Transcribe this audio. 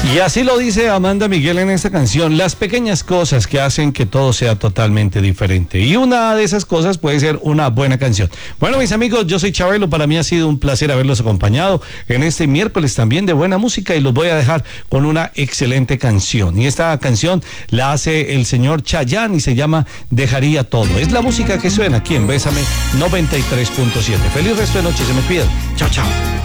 Y así lo dice Amanda Miguel en esta canción, las pequeñas cosas que hacen que todo sea totalmente diferente. Y una de esas cosas puede ser una buena canción. Bueno, mis amigos, yo soy Chabelo, para mí ha sido un placer haberlos acompañado en este miércoles también de buena música y los voy a dejar con una excelente canción. Y esta canción la hace el señor Chayanne y se llama Dejaría Todo. Es la música que suena aquí en Bésame 93.7. Feliz resto de noche, se me cuidan. Chao, chao.